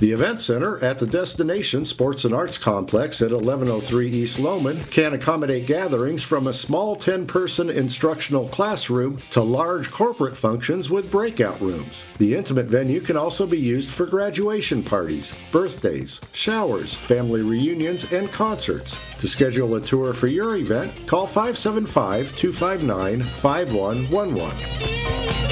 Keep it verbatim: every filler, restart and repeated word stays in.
The Event Center at the Destination Sports and Arts Complex at eleven oh three East Lowman can accommodate gatherings from a small ten-person instructional classroom to large corporate functions with breakout rooms. The intimate venue can also be used for graduation parties, birthdays, showers, family reunions, and concerts. To schedule a tour for your event, call five seven five, two five nine, five one one one.